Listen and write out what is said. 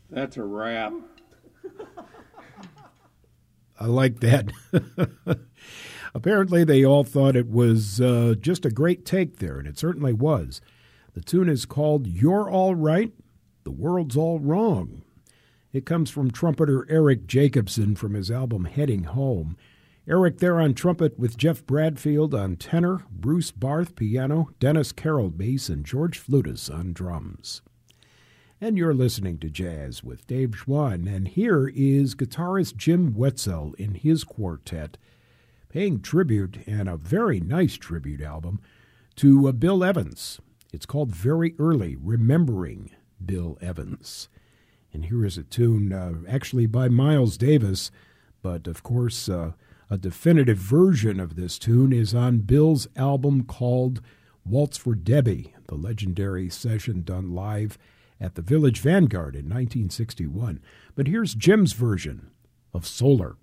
That's a wrap. I like that. Apparently, they all thought it was just a great take there, and it certainly was. The tune is called You're All Right, The World's All Wrong. It comes from trumpeter Eric Jacobson from his album Heading Home. Eric there on trumpet with Jeff Bradfield on tenor, Bruce Barth piano, Dennis Carroll bass, and George Flutis on drums. And you're listening to Jazz with Dave Schwann, and here is guitarist Jim Wetzel in his quartet, paying tribute, and a very nice tribute album, to Bill Evans. It's called Very Early, Remembering Bill Evans. And here is a tune actually by Miles Davis, but of course a definitive version of this tune is on Bill's album called Waltz for Debbie, the legendary session done live at the Village Vanguard in 1961. But here's Jim's version of Solar.